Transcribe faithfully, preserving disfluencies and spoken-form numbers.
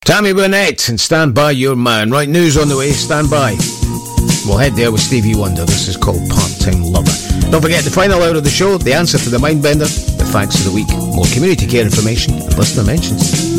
Tammy Burnett and Stand By Your Man. Right, news on the way, stand by. We'll head there with Stevie Wonder. This is called Part-Time Lover. Don't forget the final hour of the show, the answer to the Mindbender, the facts of the week, more community care information, and listener mentions.